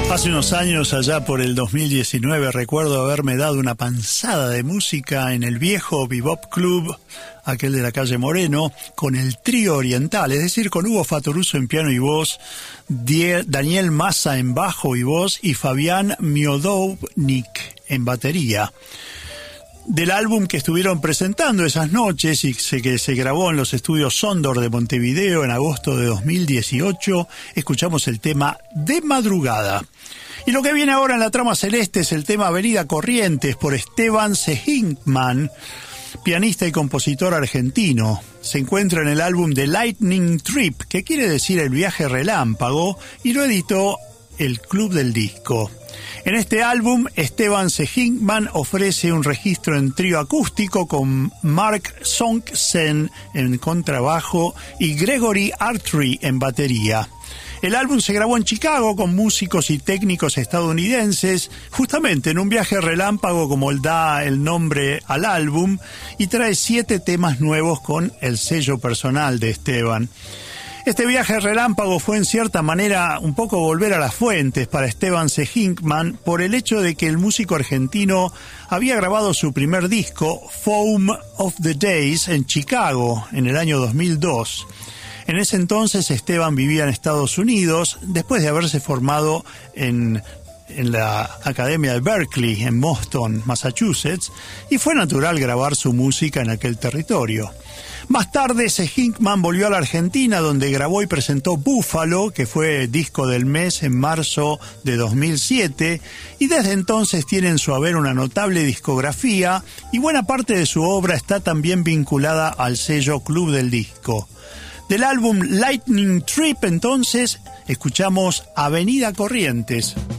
Hace unos años, allá por el 2019, recuerdo haberme dado una panzada de música en el viejo Bebop Club, aquel de la calle Moreno, con el trío oriental, es decir, con Hugo Fattoruso en piano y voz, Daniel Massa en bajo y voz y Fabián Miodownik en batería. Del álbum que estuvieron presentando esas noches y que se grabó en los estudios Sondor de Montevideo en agosto de 2018, escuchamos el tema De Madrugada. Y lo que viene ahora en la trama celeste es el tema Avenida Corrientes por Esteban Sejinkman, pianista y compositor argentino. Se encuentra en el álbum The Lightning Trip, que quiere decir el viaje relámpago, y lo editó el Club del Disco. En este álbum, Esteban Sejinkman ofrece un registro en trío acústico con Mark Songsen en contrabajo y Gregory Artry en batería. El álbum se grabó en Chicago con músicos y técnicos estadounidenses, justamente en un viaje relámpago como él da el nombre al álbum, y trae 7 temas nuevos con el sello personal de Esteban. Este viaje relámpago fue en cierta manera un poco volver a las fuentes para Esteban Sejinkman por el hecho de que el músico argentino había grabado su primer disco, Foam of the Days, en Chicago en el año 2002. En ese entonces Esteban vivía en Estados Unidos después de haberse formado en la Academia de Berkeley en Boston, Massachusetts, y fue natural grabar su música en aquel territorio. Más tarde, Sejinkman volvió a la Argentina, donde grabó y presentó Búfalo, que fue disco del mes en marzo de 2007, y desde entonces tiene en su haber una notable discografía, y buena parte de su obra está también vinculada al sello Club del Disco. Del álbum Lightning Trip, entonces, escuchamos Avenida Corrientes.